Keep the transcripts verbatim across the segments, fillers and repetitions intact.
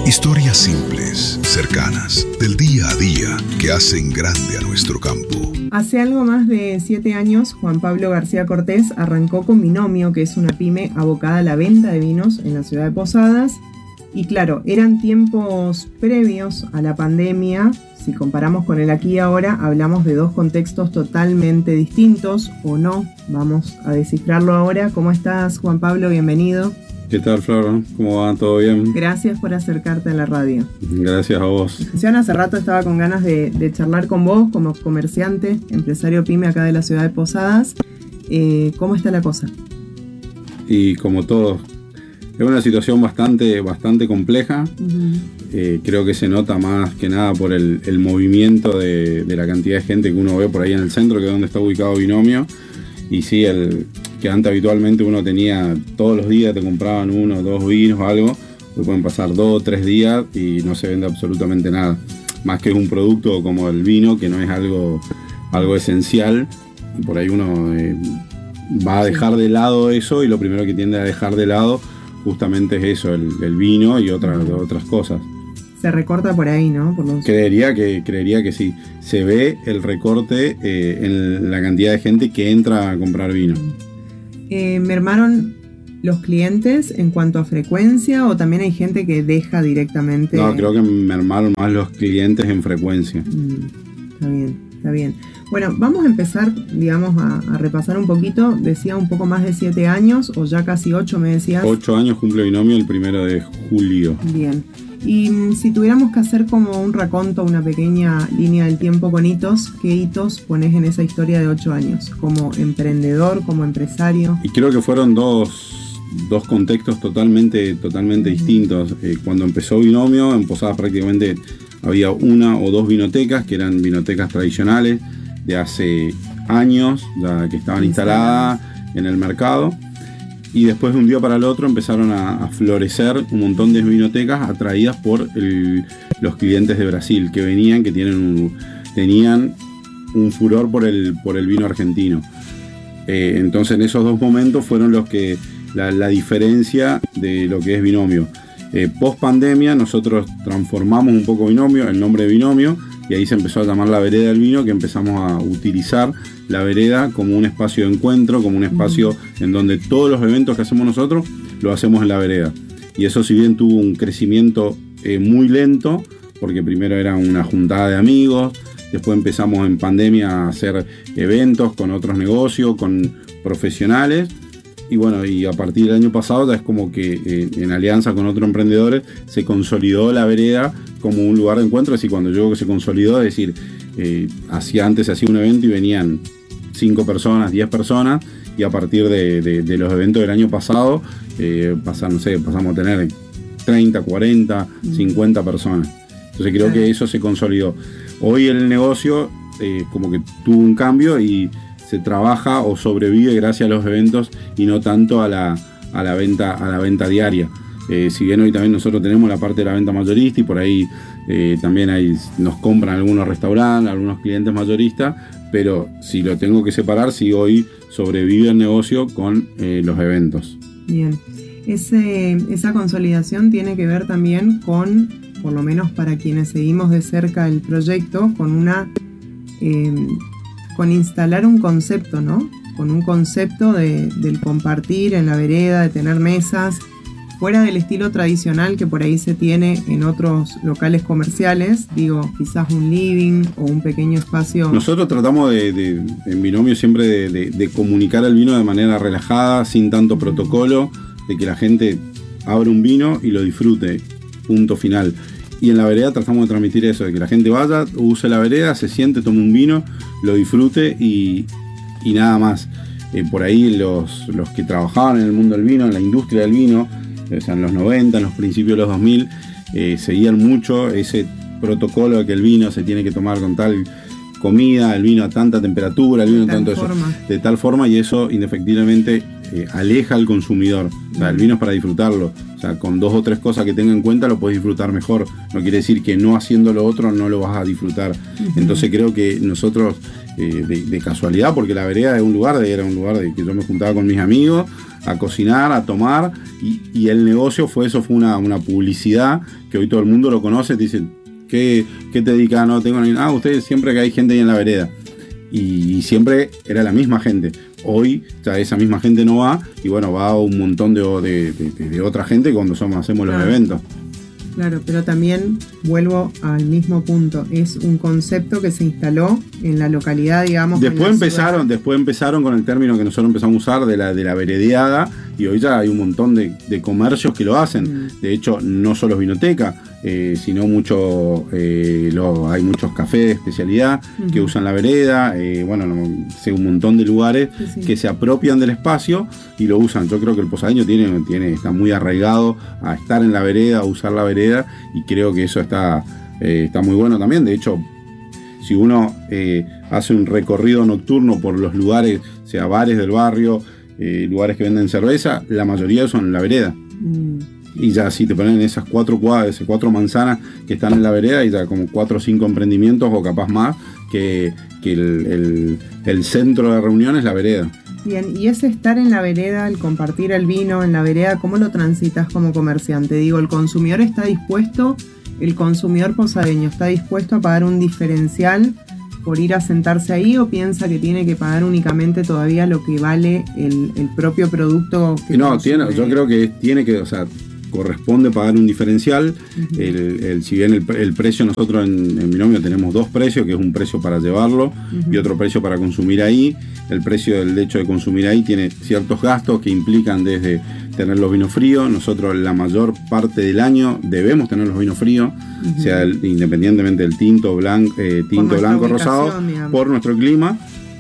Historias simples, cercanas, del día a día, que hacen grande a nuestro campo. Hace algo más de siete años, Juan Pablo García Cortés arrancó con Binomio, que es una pyme abocada a la venta de vinos en la ciudad de Posadas. Y claro, eran tiempos previos a la pandemia. Si comparamos con el aquí y ahora, hablamos de dos contextos totalmente distintos, ¿o no? Vamos a descifrarlo ahora. ¿Cómo estás, Juan Pablo? Bienvenido. ¿Qué tal, Flor? ¿Cómo va? ¿Todo bien? Gracias por acercarte a la radio. Gracias a vos. Yo hace rato estaba con ganas de, de charlar con vos como comerciante, empresario pyme acá de la ciudad de Posadas. Eh, ¿Cómo está la cosa? Y como todo, es una situación bastante, bastante compleja. Uh-huh. Eh, creo que se nota más que nada por el, el movimiento de, de la cantidad de gente que uno ve por ahí en el centro, que es donde está ubicado Binomio. Y sí, el que antes habitualmente uno tenía todos los días, te compraban uno o dos vinos o algo, hoy pueden pasar dos o tres días y no se vende absolutamente nada. Más que un producto como el vino, que no es algo, algo esencial, y por ahí uno eh, va a dejar de lado eso, y lo primero que tiende a dejar de lado justamente es eso, el, el vino y otras, otras cosas. Se recorta por ahí, ¿no? Por los... Creería que, creería que sí. Se ve el recorte eh, en la cantidad de gente que entra a comprar vino. Eh, ¿Mermaron los clientes en cuanto a frecuencia o también hay gente que deja directamente? No, creo que mermaron más los clientes en frecuencia. Mm, está bien, está bien. Bueno, vamos a empezar, digamos, a, a repasar un poquito. Decía un poco más de siete años o ya casi ocho, me decías. Ocho años cumple Binomio el primero de julio. Bien. Y si tuviéramos que hacer como un raconto, una pequeña línea del tiempo con hitos, ¿qué hitos pones en esa historia de ocho años? Como emprendedor, como empresario. Y creo que fueron dos, dos contextos totalmente, totalmente distintos. Eh, cuando empezó Binomio, en Posadas prácticamente había una o dos vinotecas, que eran vinotecas tradicionales de hace años, ya que estaban instaladas en el mercado. Y después de un día para el otro empezaron a, a florecer un montón de vinotecas atraídas por el, los clientes de Brasil que venían, que tienen un, tenían un furor por el, por el vino argentino. Eh, entonces en esos dos momentos fueron los que la, la diferencia de lo que es Binomio. Eh, post pandemia nosotros transformamos un poco Binomio, el nombre de Binomio, y ahí se empezó a llamar la vereda del vino, que empezamos a utilizar la vereda como un espacio de encuentro, como un espacio uh-huh. en donde todos los eventos que hacemos nosotros lo hacemos en la vereda. Y eso, si bien tuvo un crecimiento eh, muy lento, porque primero era una juntada de amigos, después empezamos en pandemia a hacer eventos con otros negocios, con profesionales, y bueno, y a partir del año pasado ya es como que eh, en alianza con otros emprendedores se consolidó la vereda como un lugar de encuentro. Así, cuando yo digo que se consolidó, es decir, eh, hacía antes se hacía un evento y venían cinco personas, diez personas, y a partir de, de, de los eventos del año pasado eh, pasan, no sé, pasamos a tener treinta, cuarenta, cincuenta personas. Entonces creo que eso se consolidó. Hoy el negocio eh, como que tuvo un cambio y se trabaja o sobrevive gracias a los eventos y no tanto a la, a la venta, a la venta diaria. Eh, si bien hoy también nosotros tenemos la parte de la venta mayorista y por ahí eh, también hay, nos compran algunos restaurantes, algunos clientes mayoristas, pero si lo tengo que separar, si hoy sobrevive el negocio con eh, los eventos. Bien, Ese, esa consolidación tiene que ver también con, por lo menos para quienes seguimos de cerca el proyecto, con una... Eh, con instalar un concepto, ¿no? Con un concepto de, del compartir en la vereda, de tener mesas, fuera del estilo tradicional que por ahí se tiene en otros locales comerciales, digo, quizás un living o un pequeño espacio. Nosotros tratamos de, de en Binomio siempre de, de, de comunicar el vino de manera relajada, sin tanto protocolo, de que la gente abra un vino y lo disfrute, punto final. Y en la vereda tratamos de transmitir eso, de que la gente vaya, use la vereda, se siente, tome un vino, lo disfrute y, y nada más. Eh, por ahí los, los que trabajaban en el mundo del vino, en la industria del vino, o sea, en los noventa, en los principios de los dos mil, eh, seguían mucho ese protocolo de que el vino se tiene que tomar con tal comida, el vino a tanta temperatura, el vino a tanto eso, de tal forma, y eso indefectiblemente eh, aleja al consumidor. O sea, el vino es para disfrutarlo. O sea, con dos o tres cosas que tenga en cuenta lo puedes disfrutar mejor. No quiere decir que no haciendo lo otro no lo vas a disfrutar. Uh-huh. Entonces creo que nosotros, eh, de, de casualidad, porque la vereda es un lugar, de, era un lugar de que yo me juntaba con mis amigos a cocinar, a tomar, y, y el negocio fue eso, fue una, una publicidad que hoy todo el mundo lo conoce, te dicen, ¿qué, qué te dedicas? No tengo ni nada, ah, ustedes siempre que hay gente ahí en la vereda. Y, y siempre era la misma gente. Hoy ya esa misma gente no va, y bueno, va un montón de, de, de, de otra gente cuando somos, hacemos los claro. eventos. Claro, pero también vuelvo al mismo punto. Es un concepto que se instaló en la localidad, digamos. Después empezaron, ciudad. después empezaron con el término que nosotros empezamos a usar de la, de la veredeada, y hoy ya hay un montón de, de comercios que lo hacen. Mm. De hecho, no solo es vinoteca, eh, sino mucho, eh, lo, hay muchos cafés de especialidad mm. que usan la vereda. Eh, bueno, no, sé, un montón de lugares sí, sí. que se apropian del espacio y lo usan. Yo creo que el posadeño tiene, tiene, está muy arraigado a estar en la vereda, a usar la vereda, y creo que eso está, eh, está muy bueno también. De hecho, si uno eh, hace un recorrido nocturno por los lugares, sea bares del barrio, eh, lugares que venden cerveza, la mayoría son en la vereda. Mm. Y ya si te ponen esas cuatro cuadras, esas cuatro manzanas que están en la vereda, y ya como cuatro o cinco emprendimientos, o capaz más, que, que el, el, el centro de reunión es la vereda. Bien, y ese estar en la vereda, el compartir el vino en la vereda, ¿cómo lo transitas como comerciante? Digo, ¿el consumidor está dispuesto, el consumidor posadeño está dispuesto a pagar un diferencial por ir a sentarse ahí, o piensa que tiene que pagar únicamente todavía lo que vale el, el propio producto que no, tiene, yo creo que tiene que, o sea, corresponde pagar un diferencial. Uh-huh. el, el, si bien el, el precio, nosotros en, en Binomio tenemos dos precios, que es un precio para llevarlo uh-huh. y otro precio para consumir ahí. El precio del hecho de consumir ahí tiene ciertos gastos que implican desde tener los vinos fríos. Nosotros la mayor parte del año debemos tener los vinos fríos, uh-huh. sea el, independientemente del tinto, blanco, eh, tinto, blanco, rosado, digamos. Por nuestro clima.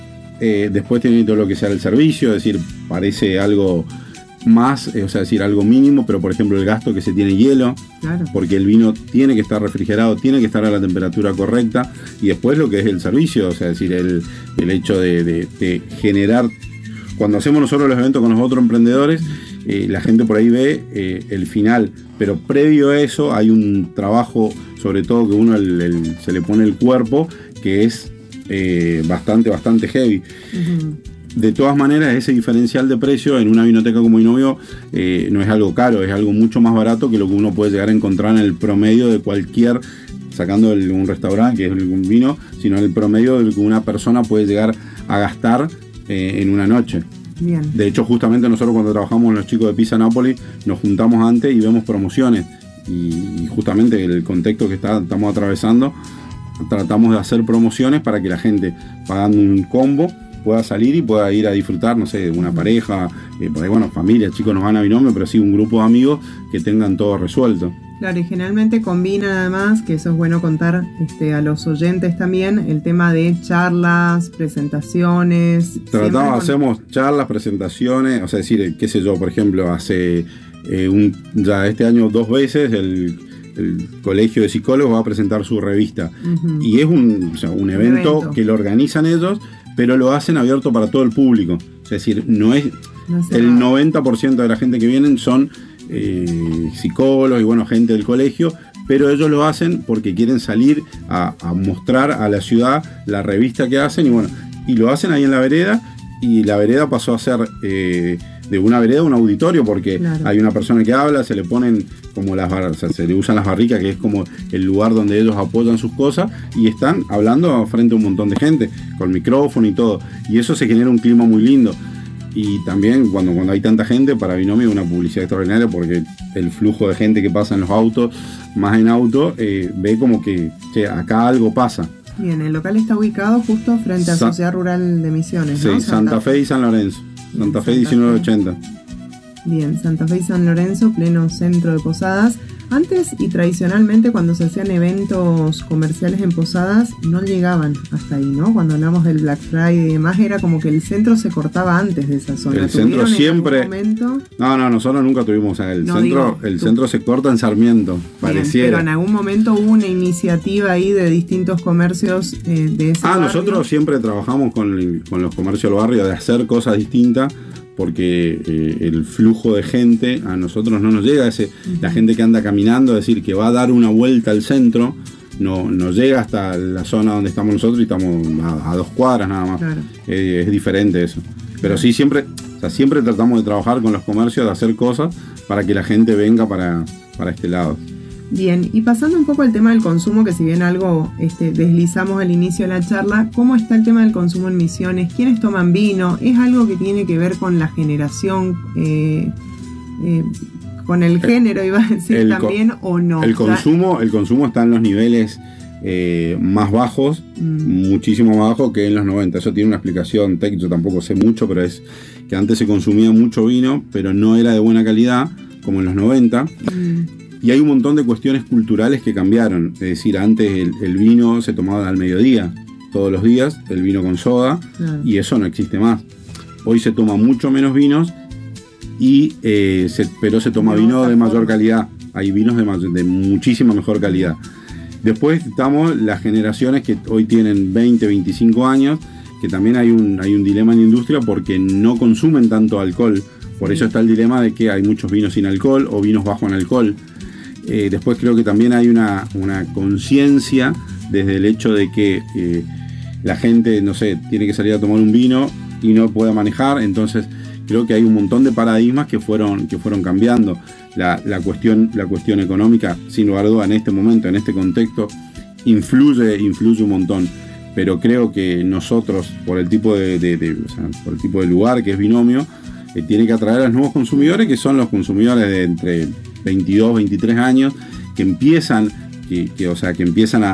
Eh, después tiene todo lo que sea el servicio, es decir, parece algo más, eh, o sea, decir algo mínimo, pero por ejemplo el gasto que se tiene hielo, claro. porque el vino tiene que estar refrigerado, tiene que estar a la temperatura correcta, y después lo que es el servicio, o sea, decir el, el hecho de, de, de generar, cuando hacemos nosotros los eventos con los otros emprendedores, eh, la gente por ahí ve eh, el final, pero previo a eso hay un trabajo, sobre todo que uno el, el, se le pone el cuerpo, que es eh, bastante, bastante heavy. Uh-huh. De todas maneras, ese diferencial de precio en una vinoteca como Binomio eh, no es algo caro, es algo mucho más barato que lo que uno puede llegar a encontrar en el promedio de cualquier, sacando el, un restaurante que es un vino, sino en el promedio de lo que una persona puede llegar a gastar eh, en una noche. Bien. De hecho, justamente nosotros cuando trabajamos con los chicos de Pizza Napoli, nos juntamos antes y vemos promociones, y, y justamente el contexto que está, estamos atravesando, tratamos de hacer promociones para que la gente, pagando un combo, pueda salir y pueda ir a disfrutar, no sé, de una pareja, eh, por ahí, bueno, familia, chicos nos van a Binomio, pero sí un grupo de amigos que tengan todo resuelto. Claro, y generalmente combina además, que eso es bueno contar este, a los oyentes también, el tema de charlas, presentaciones. Tratamos, con... hacemos charlas, presentaciones, o sea, decir, qué sé yo, por ejemplo, hace eh, un, ya este año dos veces el... el Colegio de Psicólogos va a presentar su revista. Uh-huh. Y es un, o sea, un, evento un evento que lo organizan ellos, pero lo hacen abierto para todo el público. Es decir, no es no el noventa por ciento de la gente que vienen son eh, psicólogos y bueno, gente del colegio, pero ellos lo hacen porque quieren salir a, a mostrar a la ciudad la revista que hacen, y bueno, y lo hacen ahí en la vereda, y la vereda pasó a ser eh, de una vereda a un auditorio, porque claro. hay una persona que habla, se le ponen como las barras, o sea, se le usan las barricas, que es como el lugar donde ellos apoyan sus cosas, y están hablando frente a un montón de gente, con micrófono y todo, y eso se genera un clima muy lindo. Y también cuando, cuando hay tanta gente, para Binomio es una publicidad extraordinaria, porque el flujo de gente que pasa en los autos, más en auto, eh, ve como que, che, acá algo pasa. Bien, el local está ubicado justo frente a Sa- Sociedad Rural de Misiones, ¿no? Sí, Santa, Santa Fe y San Lorenzo. Santa, Santa Fe diecinueve ochenta. Bien, Santa Fe y San Lorenzo, pleno centro de Posadas. Antes y tradicionalmente, cuando se hacían eventos comerciales en Posadas, no llegaban hasta ahí, ¿no? Cuando hablamos del Black Friday y demás, era como que el centro se cortaba antes de esa zona. El centro siempre... No, no, nosotros nunca tuvimos, o sea, el, no, centro, digo, el centro se corta en Sarmiento, bien, pareciera. Pero en algún momento hubo una iniciativa ahí de distintos comercios eh, de ese Ah, barrio. Nosotros siempre trabajamos con, el, con los comercios del barrio de hacer cosas distintas, porque eh, el flujo de gente a nosotros no nos llega. Ese, uh-huh. La gente que anda caminando, es decir, que va a dar una vuelta al centro, no, no llega hasta la zona donde estamos nosotros y estamos a, a dos cuadras nada más. Claro. Eh, es diferente eso. Pero sí, siempre, o sea, siempre tratamos de trabajar con los comercios, de hacer cosas para que la gente venga para, para este lado. Bien, y pasando un poco al tema del consumo, que si bien algo este, deslizamos al inicio de la charla, ¿cómo está el tema del consumo en Misiones? ¿Quiénes toman vino? ¿Es algo que tiene que ver con la generación, eh, eh, con el género, iba a decir el también, co- o no? El consumo, el consumo está en los niveles eh, más bajos, mm. muchísimo más bajos que en los noventa. Eso tiene una explicación técnica, yo tampoco sé mucho, pero es que antes se consumía mucho vino, pero no era de buena calidad, como en los noventa. Mm. Y hay un montón de cuestiones culturales que cambiaron. Es decir, antes el, el vino se tomaba al mediodía, todos los días, el vino con soda, claro. Y eso no existe más. Hoy se toma mucho menos vinos, y, eh, se, pero se toma no, vino de mayor calidad. Hay vinos de, mayor, de muchísima mejor calidad. Después estamos las generaciones que hoy tienen veinte, veinticinco años, que también hay un, hay un dilema en la industria porque no consumen tanto alcohol. Por eso está el dilema de que hay muchos vinos sin alcohol o vinos bajo en alcohol. Eh, después creo que también hay una, una conciencia desde el hecho de que eh, la gente, no sé, tiene que salir a tomar un vino y no puede manejar. Entonces creo que hay un montón de paradigmas que fueron, que fueron cambiando. La, la, cuestión, la cuestión económica, sin lugar a duda, en este momento, en este contexto, influye, influye un montón. Pero creo que nosotros, por el tipo de, de, de, o sea, por el tipo de lugar que es Binomio, eh, tiene que atraer a los nuevos consumidores, que son los consumidores de entre veintidós, veintitrés años, que empiezan, que, que, o sea, que empiezan a,